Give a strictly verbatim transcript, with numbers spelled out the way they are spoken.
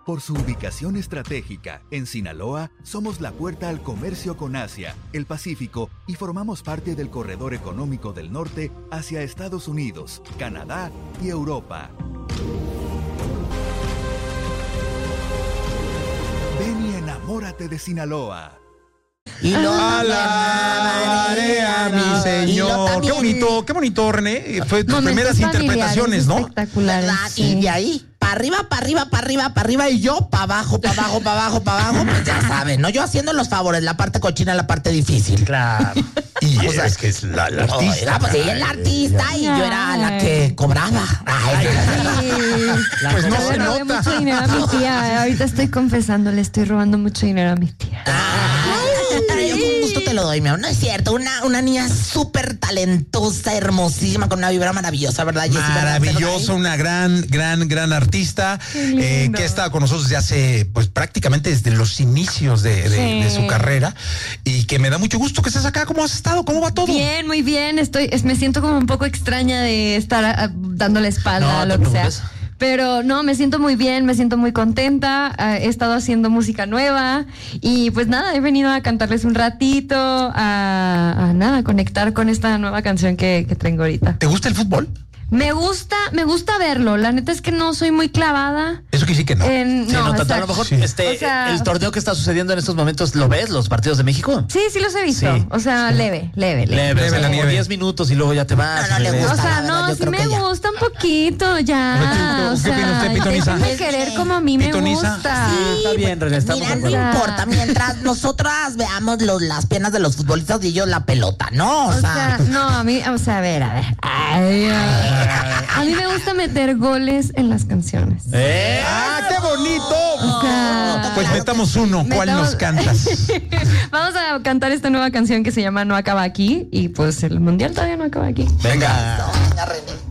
Por su ubicación estratégica, en Sinaloa, somos la puerta al comercio con Asia, el Pacífico y formamos parte del corredor económico del norte hacia Estados Unidos, Canadá y Europa. Ven y enamórate de Sinaloa. Y lo alabaré a mi Señor. Qué bonito, qué bonito, René. Fue tus primeras interpretaciones, ¿no? Espectaculares. Sí. Y de ahí, para arriba, para arriba, para arriba, para arriba, y yo para abajo, para abajo, para abajo, para abajo. Pues ya saben, ¿no? Yo haciendo los favores, la parte cochina, la parte difícil. Claro. Y o sea, es que es la, la oh, artista. era, pues, ella es la artista y yo era la que cobraba. Ay, la pues no se le robé nota. mucho dinero a mi tía. Ahorita estoy confesando, le estoy robando mucho dinero a mi tía. Yo con gusto te lo doy, mi amor. No es cierto. Una, una niña súper talentosa, hermosísima, con una vibra maravillosa, ¿verdad, Jessica? Maravillosa, una gran, gran, gran artista eh, que ha estado con nosotros desde hace, pues prácticamente desde los inicios de, de, Sí. de su carrera y que me da mucho gusto que estés acá. ¿Cómo has estado? ¿Cómo va todo? Bien, muy bien. Estoy, es- me siento como un poco extraña de estar ah, dando la espalda No, a lo te que sea. preocupes. Pero no, me siento muy bien, me siento muy contenta. ah, he estado haciendo música nueva y pues nada, he venido a cantarles un ratito, a, a nada, conectar con esta nueva canción que, que tengo ahorita. ¿Te gusta el fútbol? Me gusta, me gusta verlo. La neta es que no soy muy clavada. Eso que sí que no. En, Sí, no, no, tanto, a lo exacto. mejor Sí. este, O sea- el torneo que está sucediendo en estos momentos, ¿lo ves? ¿Los partidos de México? Sí, sí los he visto. Sí. O sea, leve, leve, leve. Leve, Leve o sea, la como nieve. diez minutos y luego ya te vas. No, no le regresas. O gusta. sea, la verdad, no, yo sí creo me que ya. gusta un poquito ya. ¿Qué O opina sea, usted, Pitoniza? déjenme querer como a mí me Pitoniza. gusta. Sí, está bien, René, estamos Mira, de no acuerdo. importa, mientras nosotras veamos los, las piernas de los futbolistas y ellos la pelota, ¿no? O, O sea, sea, no, a mí, o sea, a ver, a ver. Ay, ay. A mí me gusta meter goles en las canciones. ¡Eh! ¡Ah, qué bonito! O sea, Pues metamos uno. ¿Cuál metamos- nos cantas? Vamos a cantar esta nueva canción que se llama No acaba aquí y pues el mundial todavía no acaba aquí. Venga. venga, René.